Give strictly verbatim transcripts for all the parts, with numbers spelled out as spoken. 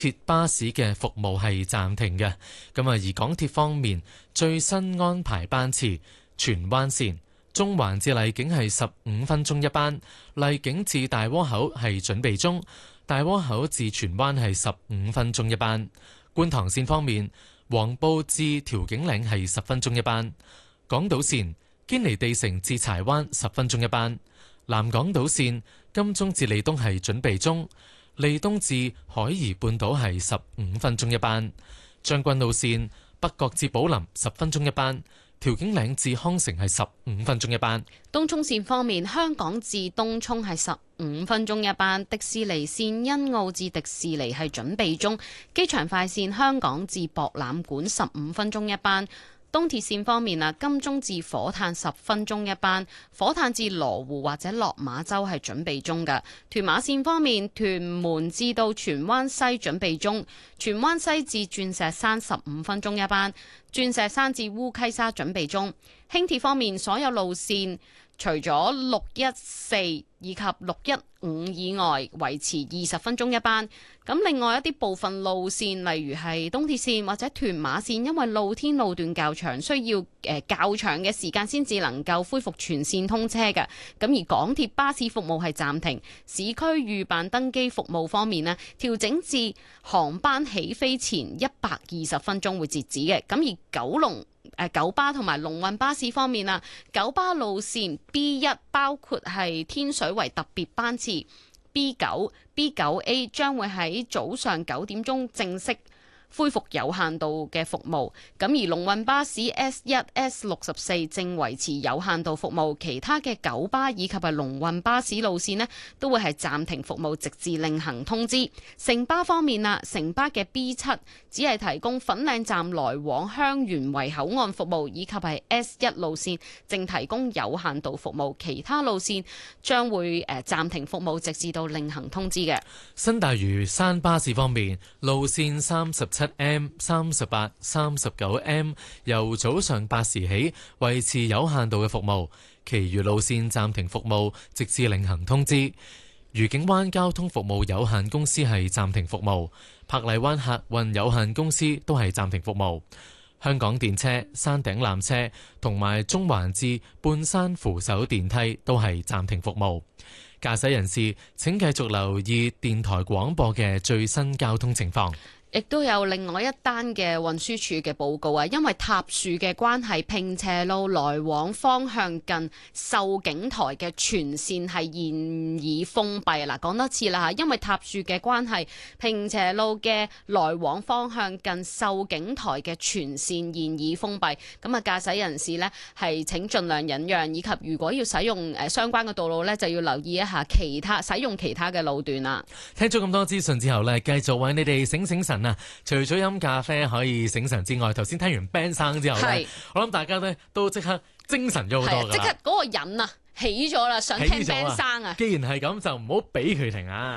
鐵巴士嘅服務係暫停嘅。咁啊，而港鐵方面最新安排班次，荃灣線中環至荔景係十五分鐘一班，荔景至大窩口係準備中，大窩口至荃灣係十五分鐘一班。觀塘線方面，黃埔至調景嶺係十分鐘一班。港島線堅尼地城至柴灣十分鐘一班。南港島線金鐘至利東係準備中，利東至海怡半島係十五分鐘一班。將軍澳線北角至寶林十分鐘一班，調景嶺至康城係十五分鐘一班。 東涌線方面，香港至東涌係十五分鐘一班，迪士尼線欣澳至迪士尼係準備中，機場快線香港至博覽館十五分鐘一班。東鐵線方面啊，金鐘至火炭十分鐘一班，火炭至羅湖或者落馬洲係準備中嘅。屯馬線方面，屯門至到荃灣西準備中，荃灣西至鑽石山十五分鐘一班，鑽石山至烏溪沙準備中。輕鐵方面，所有路線除咗六一四以及六一五以外，維持二十分鐘一班。咁另外一啲部分路線，例如係東鐵線或者屯馬線，因為露天路段較長，需要誒、呃、較長嘅時間先至能夠恢復全線通車嘅。咁而港鐵巴士服務係暫停，市區預辦登機服務方面呢，調整至航班起飛前一百二十分鐘會截止嘅。咁而九龍誒九巴同埋龍運巴士方面啊，九巴路線 B 一包括係天水圍特別班次 B 九、B 九 A 將會喺早上九點鐘正式恢復有限度嘅服務，咁而龍運巴士 S 一、S 六十四正維持有限度服務，其他嘅九巴以及係龍運巴士路線呢都會係暫停服務，直至另行通知。城巴方面啊，城巴嘅 B 七只係提供粉嶺站來往香園圍口岸服務，以及係 S 一路線正提供有限度服務，其他路線將會誒暫停服務，直至到另行通知嘅。 新大嶼山巴士方面，路線三十七 M、三十八、三十九 M 由早上八時起維持有限度嘅服務，其餘路線暫停服務，直至另行通知。愉景灣交通服務有限公司係暫停服務，珀麗灣客運有限公司都係暫停服務。香港電車、山頂纜車同埋中環至半山扶手電梯都係暫停服務。駕駛人士請繼續留意電台廣播嘅最新交通情況。 亦都有另外一單嘅運輸署嘅報告啊，因為塌樹嘅關係，坪輋路來往方向近秀景台嘅全線係現已封閉。嗱，講多次啦嚇，因為塌樹嘅關係，坪輋路嘅來往方向近秀景台嘅全線現已封閉。咁啊，駕駛人士呢係請盡量忍讓，以及如果要使用誒相關嘅道路呢，就要留意一下其他使用其他嘅路段啦。 聽咗咁多資訊之後呢，繼續為你哋醒醒神。除咗飲咖啡可以醒神之外，頭先聽完 Ben 生之後呢，我諗大家呢都即刻精神咗好多噶， 即刻嗰個癮啊起咗啦，想聽 Ben 生啊！ 既然係咁，就唔好俾佢停啊！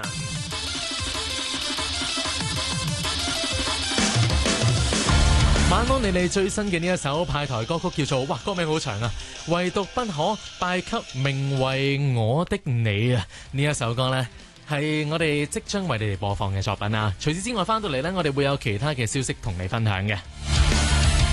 晚安你哋最新嘅呢一首派台歌曲叫做，哇，歌名好長啊，唯獨不可拜給名為我的你啊！呢一首歌呢，係我哋即將為你哋播放嘅作品啊！除此之外，翻到嚟呢，我哋會有其他嘅消息同你分享嘅。